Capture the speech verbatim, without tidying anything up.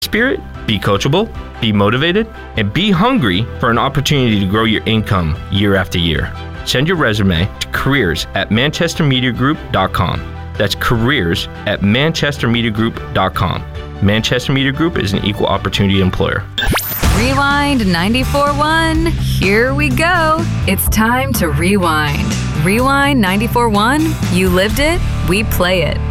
spirit, be coachable, be motivated, and be hungry for an opportunity to grow your income year after year. Send your resume to careers at manchester media group dot com. That's careers at manchester media group dot com. Manchester Media Group is an equal opportunity employer. Rewind ninety-four point one. Here we go. It's time to rewind. Rewind ninety-four point one. You lived it, we play it.